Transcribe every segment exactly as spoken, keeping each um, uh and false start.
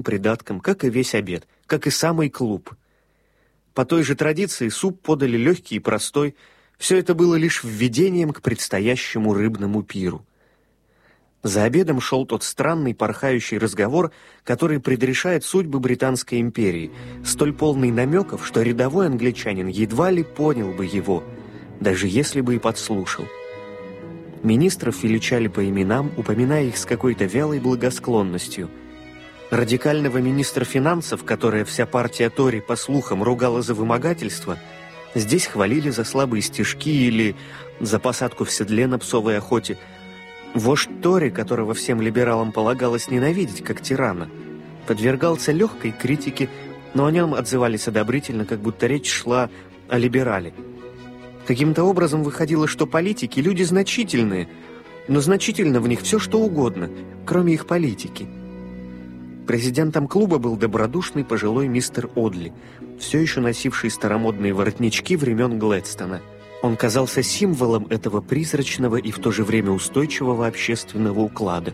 придатком, как и весь обед, как и самый клуб. По той же традиции суп подали легкий и простой. Все это было лишь введением к предстоящему рыбному пиру. За обедом шел тот странный порхающий разговор, который предрешает судьбы Британской империи, столь полный намеков, что рядовой англичанин едва ли понял бы его, даже если бы и подслушал. Министров величали по именам, упоминая их с какой-то вялой благосклонностью. Радикального министра финансов, которая вся партия Тори, по слухам, ругала за вымогательство, здесь хвалили за слабые стишки или за посадку в седле на псовой охоте. Вождь Тори, которого всем либералам полагалось ненавидеть как тирана, подвергался легкой критике, но о нем отзывались одобрительно, как будто речь шла о либерале. Каким-то образом выходило, что политики – люди значительные, но значительно в них все, что угодно, кроме их политики. Президентом клуба был добродушный пожилой мистер Одли, все еще носивший старомодные воротнички времен Глэдстона. Он казался символом этого призрачного и в то же время устойчивого общественного уклада.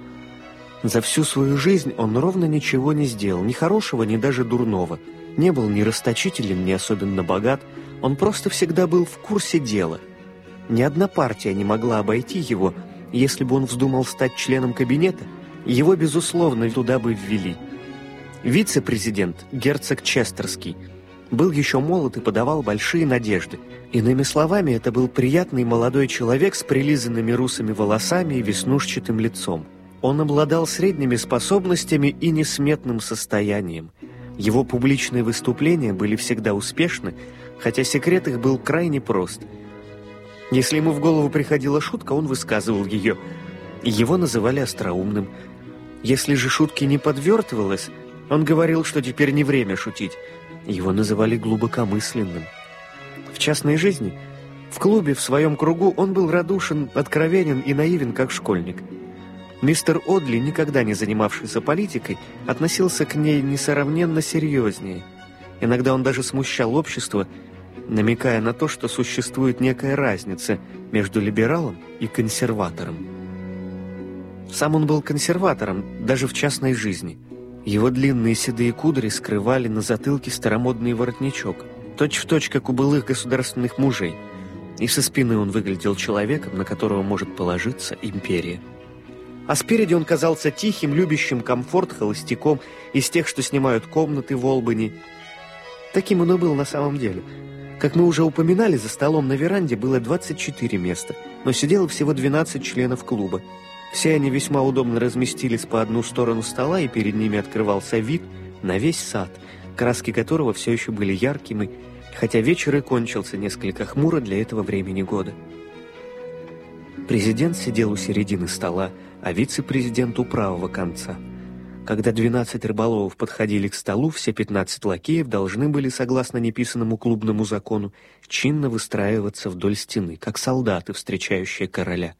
За всю свою жизнь он ровно ничего не сделал, ни хорошего, ни даже дурного. Не был ни расточителен, ни особенно богат, он просто всегда был в курсе дела. Ни одна партия не могла обойти его, если бы он вздумал стать членом кабинета, его, безусловно, туда бы ввели. Вице-президент, герцог Честерский, был еще молод и подавал большие надежды. Иными словами, это был приятный молодой человек с прилизанными русыми волосами и веснушчатым лицом. Он обладал средними способностями и несметным состоянием. Его публичные выступления были всегда успешны, хотя секрет их был крайне прост. Если ему в голову приходила шутка, он высказывал ее. Его называли остроумным. Если же шутки не подвертывалось, он говорил, что теперь не время шутить. Его называли глубокомысленным. В частной жизни, в клубе, в своем кругу, он был радушен, откровенен и наивен, как школьник. Мистер Одли, никогда не занимавшийся политикой, относился к ней несравненно серьезнее. Иногда он даже смущал общество, намекая на то, что существует некая разница между либералом и консерватором. Сам он был консерватором даже в частной жизни. Его длинные седые кудри скрывали на затылке старомодный воротничок, точь-в-точь, как у былых государственных мужей, и со спины он выглядел человеком, на которого может положиться империя. А спереди он казался тихим, любящим комфорт холостяком из тех, что снимают комнаты в Олбани. Таким он и был на самом деле. Как мы уже упоминали, за столом на веранде было двадцать четыре места, но сидело всего двенадцать членов клуба. Все они весьма удобно разместились по одну сторону стола, и перед ними открывался вид на весь сад, краски которого все еще были яркими, хотя вечер и кончился несколько хмуро для этого времени года. Президент сидел у середины стола, а вице-президент у правого конца. Когда двенадцать рыболовов подходили к столу, все пятнадцать лакеев должны были, согласно неписанному клубному закону, чинно выстраиваться вдоль стены, как солдаты, встречающие короля.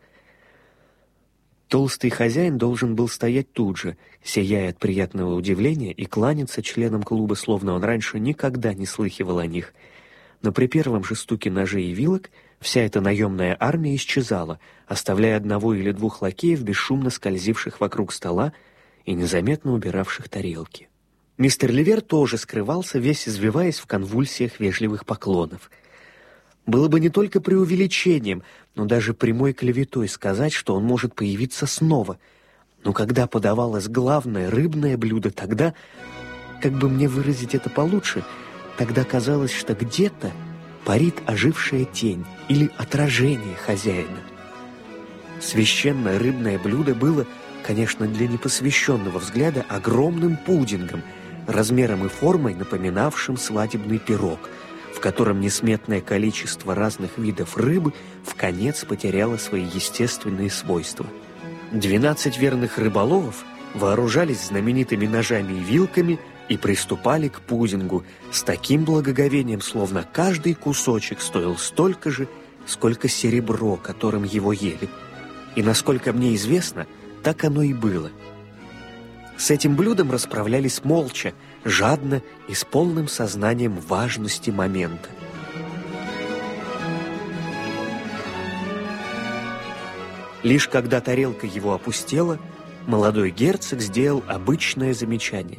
Толстый хозяин должен был стоять тут же, сияя от приятного удивления, и кланяться членам клуба, словно он раньше никогда не слыхивал о них. Но при первом же стуке ножей и вилок вся эта наемная армия исчезала, оставляя одного или двух лакеев, бесшумно скользивших вокруг стола и незаметно убиравших тарелки. Мистер Ливер тоже скрывался, весь извиваясь в конвульсиях вежливых поклонов. Было бы не только преувеличением, но даже прямой клеветой сказать, что он может появиться снова. Но когда подавалось главное рыбное блюдо, тогда, как бы мне выразить это получше, тогда казалось, что где-то парит ожившая тень или отражение хозяина. Священное рыбное блюдо было, конечно, для непосвященного взгляда огромным пудингом, размером и формой напоминавшим свадебный пирог, в котором несметное количество разных видов рыбы вконец потеряло свои естественные свойства. Двенадцать верных рыболовов вооружались знаменитыми ножами и вилками и приступали к пудингу с таким благоговением, словно каждый кусочек стоил столько же, сколько серебро, которым его ели. И, насколько мне известно, так оно и было. С этим блюдом расправлялись молча, жадно и с полным сознанием важности момента. Лишь когда тарелка его опустела, Молодой герцог сделал обычное замечание.